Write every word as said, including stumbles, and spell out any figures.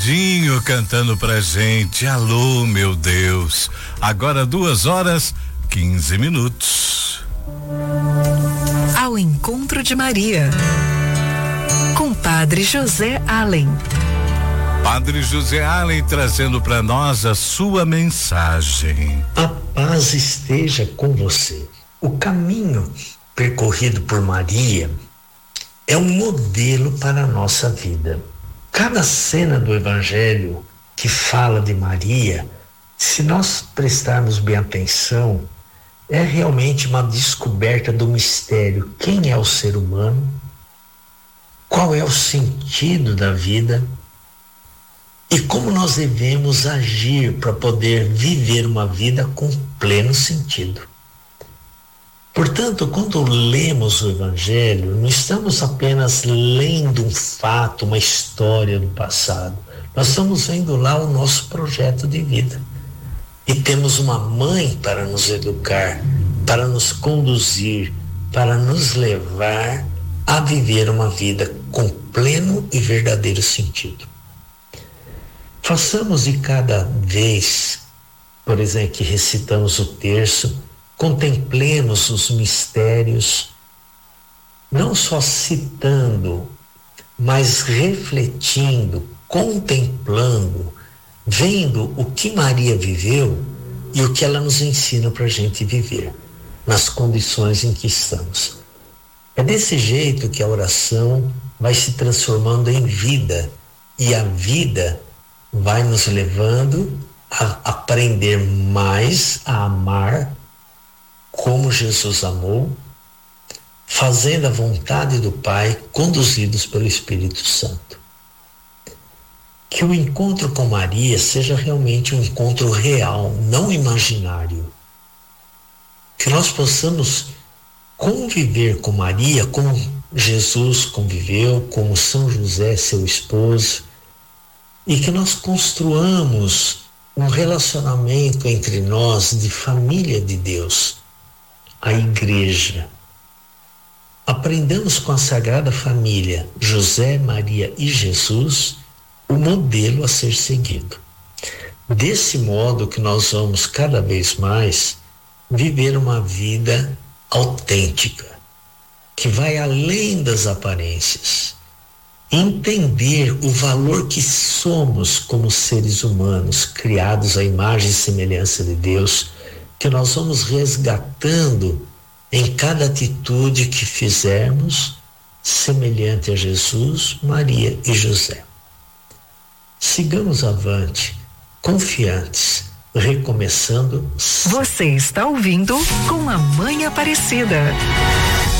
Edinho cantando pra gente. Alô, meu Deus. Agora duas horas, quinze minutos. Ao encontro de Maria, com Padre José Allen. Padre José Allen trazendo para nós a sua mensagem. A paz esteja com você. O caminho percorrido por Maria é um modelo para a nossa vida. Cada cena do Evangelho que fala de Maria, se nós prestarmos bem atenção, é realmente uma descoberta do mistério. Quem é o ser humano? Qual é o sentido da vida? E como nós devemos agir para poder viver uma vida com pleno sentido. Portanto, quando lemos o Evangelho, não estamos apenas lendo um fato, uma história do passado. Nós estamos vendo lá o nosso projeto de vida. E temos uma mãe para nos educar, para nos conduzir, para nos levar a viver uma vida com pleno e verdadeiro sentido. Façamos de cada vez, por exemplo, que recitamos o terço, contemplemos os mistérios, não só citando, mas refletindo, contemplando, vendo o que Maria viveu e o que ela nos ensina para a gente viver, nas condições em que estamos. É desse jeito que a oração vai se transformando em vida, e a vida vai nos levando a aprender mais a amar como Jesus amou, fazendo a vontade do Pai, conduzidos pelo Espírito Santo. Que o encontro com Maria seja realmente um encontro real, não imaginário. Que nós possamos conviver com Maria como Jesus conviveu, como São José, seu esposo, e que nós construamos um relacionamento entre nós de família de Deus, a igreja. Aprendamos com a Sagrada Família, José, Maria e Jesus, o modelo a ser seguido. Desse modo que nós vamos cada vez mais viver uma vida autêntica, que vai além das aparências. Entender o valor que somos como seres humanos, criados à imagem e semelhança de Deus, que nós vamos resgatando em cada atitude que fizermos, semelhante a Jesus, Maria e José. Sigamos avante, confiantes, recomeçando. Você está ouvindo Com a Mãe Aparecida.